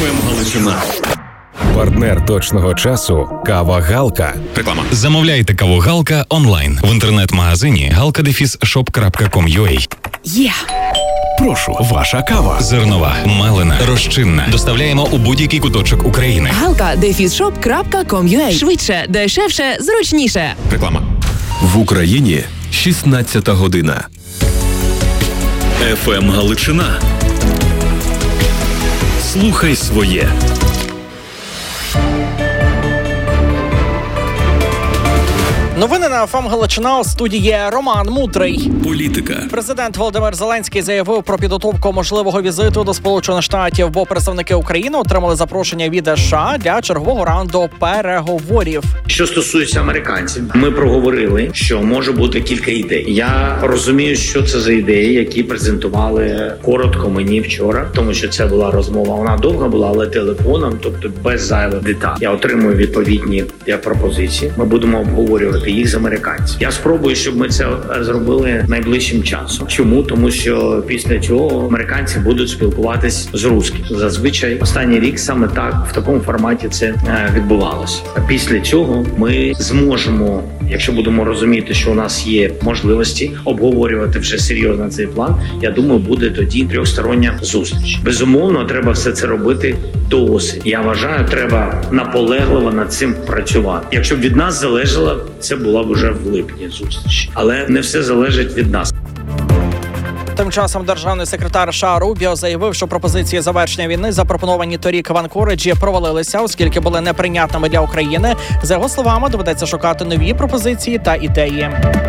ФМ Галичина. Партнер точного часу – кава Галка. Реклама. Замовляйте каву Галка онлайн в інтернет-магазині galka-shop.com.ua. Є! Прошу, ваша кава. Зернова, мелена, розчинна. Доставляємо у будь-який куточок України. galka-shop.com.ua. Швидше, дешевше, зручніше. Реклама. В Україні 16 година. ФМ Галичина. Слухай своє. Новини на ФМ Галичина. У студії Роман Мудрий. Політика. Президент Володимир Зеленський заявив про підготовку можливого візиту до Сполучених Штатів, бо представники України отримали запрошення від США для чергового раунду переговорів. Що стосується американців, ми проговорили, що може бути кілька ідей. Я розумію, що це за ідеї, які презентували коротко мені вчора, тому що це була розмова. Вона довга була, але телефоном, тобто без зайвих деталей. Я отримую відповідні пропозиції. Ми будемо обговорювати їх з американців. Я спробую, щоб ми це зробили найближчим часом. Чому? Тому що після цього американці будуть спілкуватись з русским. Зазвичай останній рік саме так, в такому форматі це відбувалося. А після цього ми зможемо, якщо будемо розуміти, що у нас є можливості обговорювати вже серйозно цей план, я думаю, буде тоді трьохстороння зустріч. Безумовно, треба все це робити до осені. Я вважаю, треба наполегливо над цим працювати. Якщо б від нас залежало, це була б уже в липні зустріч. Але не все залежить від нас. Тим часом державний секретар США Рубіо заявив, що пропозиції завершення війни, запропоновані торік в Анкориджі, провалилися, оскільки були неприйнятними для України. За його словами, доведеться шукати нові пропозиції та ідеї.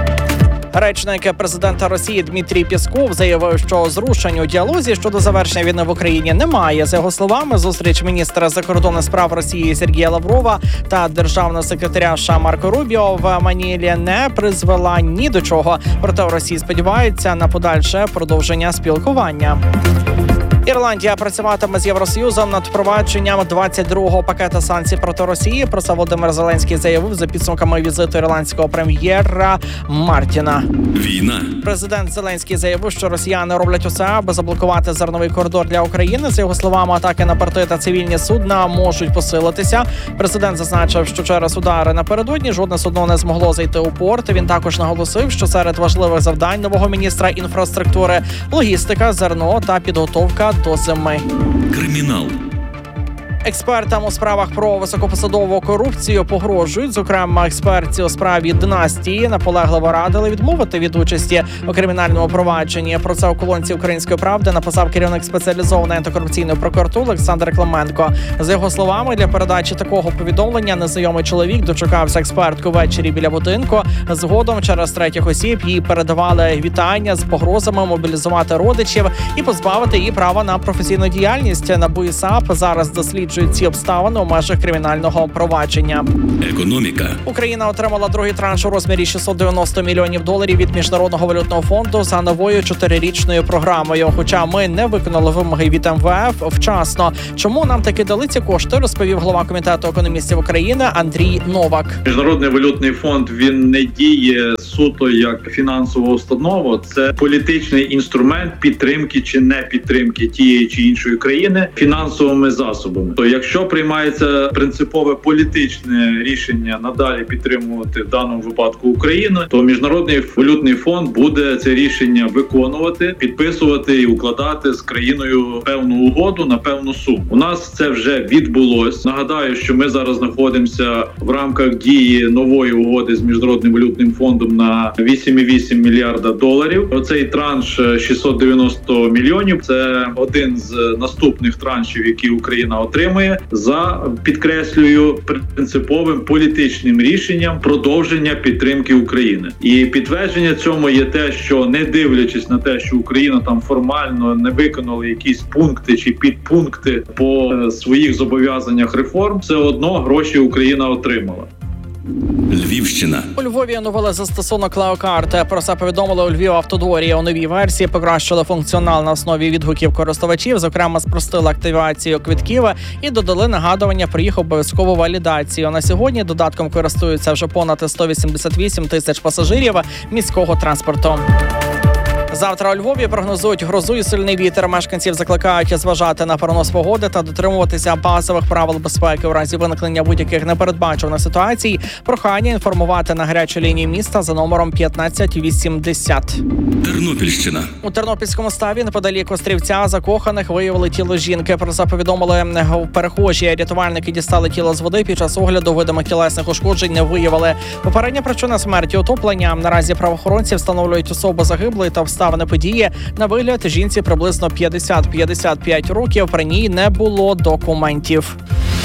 Речник президента Росії Дмитрій Пєсков заявив, що зрушень у діалозі щодо завершення війни в Україні немає. За його словами, зустріч міністра закордонних справ Росії Сергія Лаврова та державного секретаря США Марко Рубіо в Манілі не призвела ні до чого. Проте в Росії сподіваються на подальше продовження спілкування. Ірландія працюватиме з Євросоюзом над впровадженням 22-го пакета санкцій проти Росії. Про це Володимир Зеленський заявив за підсумками візиту ірландського прем'єра Мартіна. Війна. Президент Зеленський заявив, що росіяни роблять усе, аби заблокувати зерновий коридор для України. За його словами, атаки на порти та цивільні судна можуть посилитися. Президент зазначив, що через удари напередодні жодне судно не змогло зайти у порт. Він також наголосив, що серед важливих завдань нового міністра інфраструктури – логістика, зерно та підготовка до зими. Кримінал. Експертам у справах про високопосадову корупцію погрожують. Зокрема, експерти у справі династії наполегливо радили відмовити від участі у кримінальному провадженні. Про це у колонці «Української правди» написав керівник спеціалізованої антикорупційної прокуратури Олександр Клименко. За його словами, для передачі такого повідомлення незнайомий чоловік дочекався експертку ввечері біля будинку. Згодом через третіх осіб їй передавали вітання з погрозами мобілізувати родичів і позбавити її права на професійну діяльність. НАБУ і САП зараз досліджують ці обставини у межах кримінального провадження. Економіка. Україна отримала другий транш у розмірі $690 мільйонів від Міжнародного валютного фонду за новою 4-річною програмою. Хоча ми не виконали вимоги від МВФ вчасно. Чому нам таки дали ці кошти, розповів голова комітету економістів України Андрій Новак. Міжнародний валютний фонд, він не діє суто як фінансова установа. Це політичний інструмент підтримки чи не підтримки тієї чи іншої країни фінансовими засобами. То якщо приймається принципове політичне рішення надалі підтримувати в даному випадку Україну, то Міжнародний валютний фонд буде це рішення виконувати, підписувати і укладати з країною певну угоду на певну суму. У нас це вже відбулось. Нагадаю, що ми зараз знаходимося в рамках дії нової угоди з Міжнародним валютним фондом на $8,8 мільярда. Оцей транш 690 мільйонів – це один з наступних траншів, які Україна отримує за, підкреслюю, принциповим політичним рішенням продовження підтримки України. І підтвердження цьому є те, що не дивлячись на те, що Україна там формально не виконала якісь пункти чи підпункти по своїх зобов'язаннях реформ, все одно гроші Україна отримала. Львівщина. У Львові оновили застосунок Леокарт. Про це повідомили у Львівавтодорі. У новій версії покращили функціонал на основі відгуків користувачів, зокрема спростили активацію квитків і додали нагадування про їх обов'язкову валідацію. На сьогодні додатком користуються вже понад 188 тисяч пасажирів міського транспорту. Завтра у Львові прогнозують грозу і сильний вітер. Мешканців закликають зважати на прогноз погоди та дотримуватися базових правил безпеки у разі виникнення будь-яких непередбачуваних ситуацій. Прохання інформувати на гарячу лінію міста за номером 1580. Тернопільщина. У Тернопільському ставі неподалік острівця закоханих виявили тіло жінки. Про це повідомили перехожі. Рятувальники дістали тіло з води. Під час огляду видимих тілесних ушкоджень не виявили. Попередня причина смерті – утоплення. Наразі правоохоронці встановлюють особу загиблої та обставини події. На вигляд жінці приблизно 50-55 років. При ній не було документів.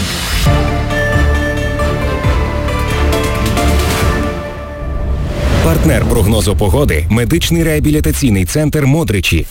Партнер прогнозу погоди – медичний реабілітаційний центр «Модричі».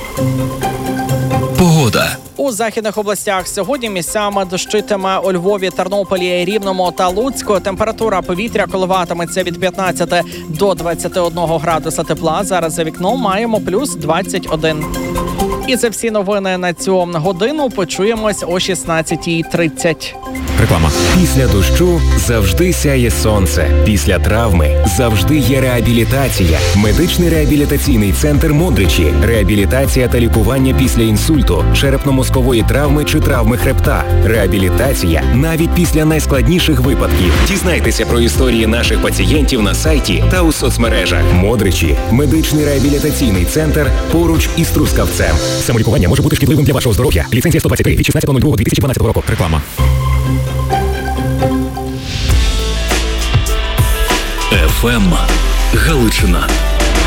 Погода. У західних областях сьогодні місцями дощитиме у Львові, Тернополі, Рівному та Луцьку. Температура повітря коливатиметься від 15 до 21 градуса тепла. Зараз за вікном маємо плюс 21. І це всі новини на цю годину. Почуємось о 16:30. Реклама. Після дощу завжди сяє сонце. Після травми завжди є реабілітація. Медичний реабілітаційний центр «Модричі». Реабілітація та лікування після інсульту, черепно-мозкової травми чи травми хребта. Реабілітація навіть після найскладніших випадків. Дізнайтеся про історії наших пацієнтів на сайті та у соцмережах. «Модричі» – медичний реабілітаційний центр поруч із Трускавцем. Самолікування може бути шкідливим для вашого здоров'я. Ліцензія 123 від 16.02.2012 року. Реклама. ФМ Галичина.